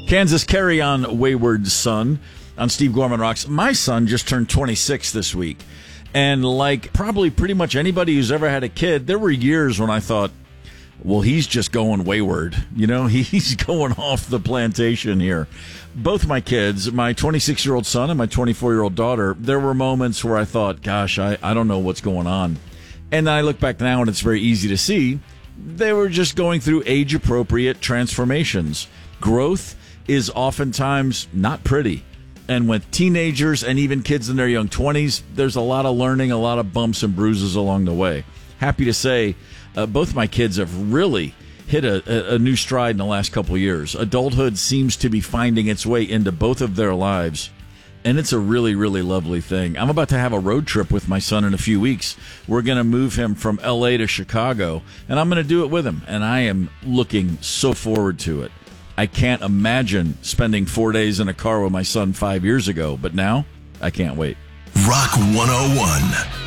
Kansas Carry On Wayward Son on Steve Gorman Rocks. My son just turned 26 this week. And like probably pretty much anybody who's ever had a kid, there were years when I thought, well, he's just going wayward. You know, he's going off the plantation here. Both my kids, my 26-year-old son and my 24-year-old daughter, there were moments where I thought, gosh, I don't know what's going on. And I look back now and it's very easy to see they were just going through age-appropriate transformations. Growth is oftentimes not pretty. And with teenagers and even kids in their young 20s, there's a lot of learning, a lot of bumps and bruises along the way. Happy to say, both my kids have really hit a new stride in the last couple of years. Adulthood seems to be finding its way into both of their lives, and it's a really, really lovely thing. I'm about to have a road trip with my son in a few weeks. We're going to move him from L.A. to Chicago, and I'm going to do it with him, and I am looking so forward to it. I can't imagine spending 4 days in a car with my son 5 years ago, but now I can't wait. Rock 101.